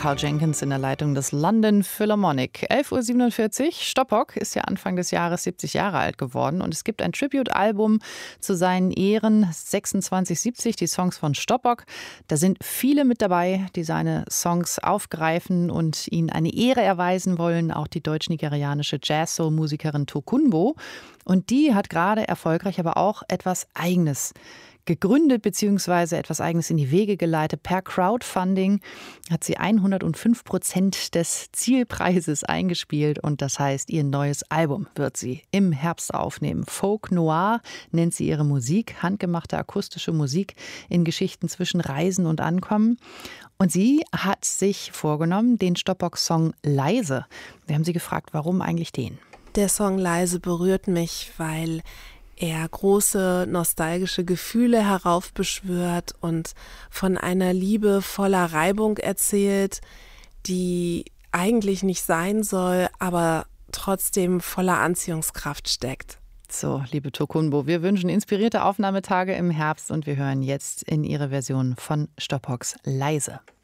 Carl Jenkins in der Leitung des London Philharmonic. 11:47 Uhr. Stoppock ist ja Anfang des Jahres 70 Jahre alt geworden und es gibt ein Tribute-Album zu seinen Ehren, 2670, die Songs von Stoppock. Da sind viele mit dabei, die seine Songs aufgreifen und ihnen eine Ehre erweisen wollen. Auch die deutsch-nigerianische Jazz-Soul-Musikerin Tokunbo. Und die hat gerade erfolgreich aber auch etwas Eigenes gegründet bzw. etwas Eigenes in die Wege geleitet. Per Crowdfunding hat sie 105% des Zielpreises eingespielt und das heißt, ihr neues Album wird sie im Herbst aufnehmen. Folk Noir nennt sie ihre Musik, handgemachte akustische Musik in Geschichten zwischen Reisen und Ankommen. Und sie hat sich vorgenommen, den Stoppock-Song Leise. Wir haben sie gefragt, warum eigentlich den? Der Song Leise berührt mich, weil er große nostalgische Gefühle heraufbeschwört und von einer Liebe voller Reibung erzählt, die eigentlich nicht sein soll, aber trotzdem voller Anziehungskraft steckt. So, liebe Tokunbo, wir wünschen inspirierte Aufnahmetage im Herbst und wir hören jetzt in ihre Version von Stoppocks Leise.